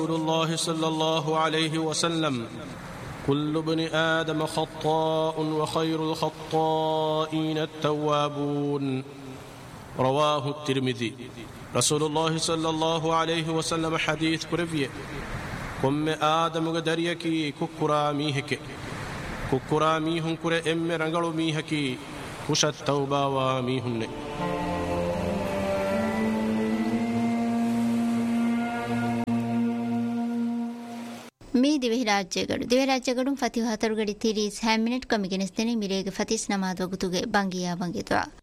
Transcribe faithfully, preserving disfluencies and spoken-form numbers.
رسول الله صلى الله عليه وسلم كل ابن آدم خطاء وخير الخطائين التوابون رواه الترمذي. رسول الله صلى الله عليه وسلم حديث كرفيه كم آدم دريكي ككرا ميهك ككرا ميهن كره ام رنگلو ميهكي كش التوبة وميهن. Me ದಿವೆ ರಾಜ್ಯಗಳು ದಿವೆ ರಾಜ್ಯಗಳು ಫತಿ ಹತರುಗಡಿ ತಿರೀಸ್ ham minute ಕಮಿಗೆನಿಸ್ತೇನೆ ಮಿರೇಗೆ ಫತೀಸ್ ನಮಾದ್ ವಗುತುಗೆ Bangiya ಬಂಗಿದ್ವಾ